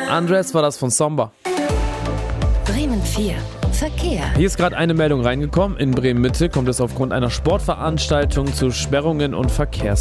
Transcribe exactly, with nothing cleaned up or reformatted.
Andres war das von Somber. Bremen vier. Verkehr. Hier ist gerade eine Meldung reingekommen. In Bremen-Mitte kommt es aufgrund einer Sportveranstaltung zu Sperrungen und Verkehrs